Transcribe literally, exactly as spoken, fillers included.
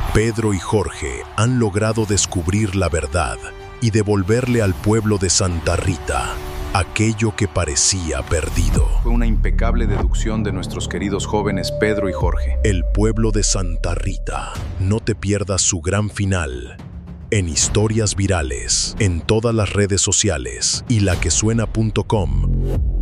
Pedro y Jorge han logrado descubrir la verdad y devolverle al pueblo de Santa Rita aquello que parecía perdido. Fue una impecable deducción de nuestros queridos jóvenes Pedro y Jorge. El pueblo de Santa Rita. No te pierdas su gran final en Historias Virales, en todas las redes sociales y la que suena punto com.